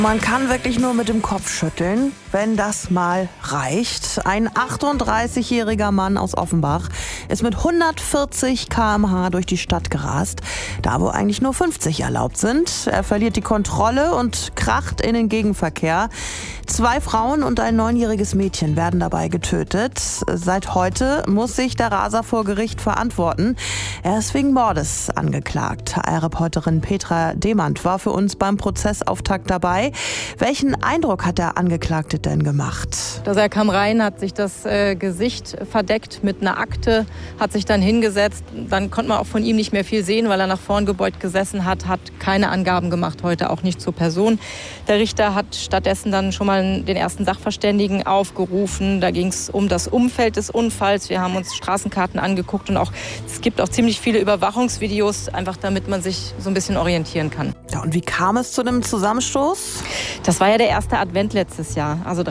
Man kann wirklich nur mit dem Kopf schütteln, wenn das mal reicht. Ein 38-jähriger Mann aus Offenbach ist mit 140 km/h durch die Stadt gerast, da wo eigentlich nur 50 erlaubt sind. Er verliert die Kontrolle und kracht in den Gegenverkehr. 2 Frauen und ein 9-jähriges Mädchen werden dabei getötet. Seit heute muss sich der Raser vor Gericht verantworten. Er ist wegen Mordes angeklagt. HR-Reporterin Petra Demand war für uns beim Prozessauftakt dabei. Welchen Eindruck hat der Angeklagte denn gemacht? Er kam rein, hat sich das Gesicht verdeckt mit einer Akte, hat sich dann hingesetzt. Dann konnte man auch von ihm nicht mehr viel sehen, weil er nach vorn gebeugt gesessen hat keine Angaben gemacht, heute auch nicht zur Person. Der Richter hat stattdessen dann schon mal den ersten Sachverständigen aufgerufen. Da ging es um das Umfeld des Unfalls. Wir haben uns Straßenkarten angeguckt und es gibt auch ziemlich viele Überwachungsvideos, einfach damit man sich so ein bisschen orientieren kann. Ja, und wie kam es zu dem Zusammenstoß? Das war ja der erste Advent letztes Jahr, also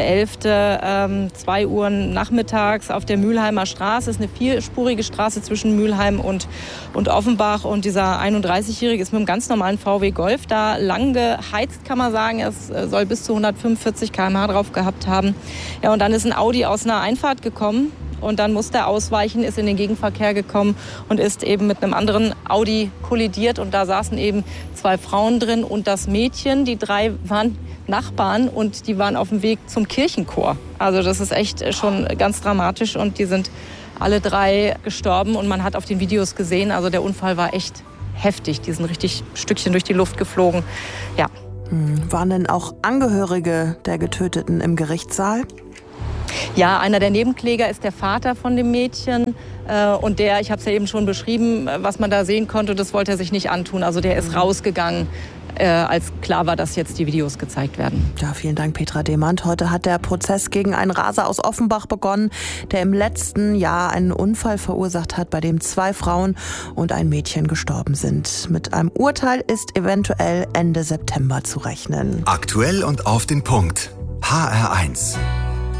30.11., 2 Uhr nachmittags auf der Mülheimer Straße. Es ist eine vierspurige Straße zwischen Mülheim und Offenbach. Und dieser 31-Jährige ist mit einem ganz normalen VW Golf da lang geheizt, kann man sagen. Es soll bis zu 145 km/h drauf gehabt haben. Ja, und dann ist ein Audi aus einer Einfahrt gekommen. Und dann musste er ausweichen, ist in den Gegenverkehr gekommen und ist eben mit einem anderen Audi kollidiert. Und da saßen eben 2 Frauen drin und das Mädchen. Die 3 waren Nachbarn und die waren auf dem Weg zum Kirchenchor. Also das ist echt schon ganz dramatisch und die sind alle 3 gestorben. Und man hat auf den Videos gesehen, also der Unfall war echt heftig. Die sind richtig Stückchen durch die Luft geflogen. Ja. Waren denn auch Angehörige der Getöteten im Gerichtssaal? Ja, einer der Nebenkläger ist der Vater von dem Mädchen. Und ich habe es ja eben schon beschrieben, was man da sehen konnte, das wollte er sich nicht antun. Also der ist rausgegangen, als klar war, dass jetzt die Videos gezeigt werden. Ja, vielen Dank, Petra Demand. Heute hat der Prozess gegen einen Raser aus Offenbach begonnen, der im letzten Jahr einen Unfall verursacht hat, bei dem 2 Frauen und ein Mädchen gestorben sind. Mit einem Urteil ist eventuell Ende September zu rechnen. Aktuell und auf den Punkt. HR1.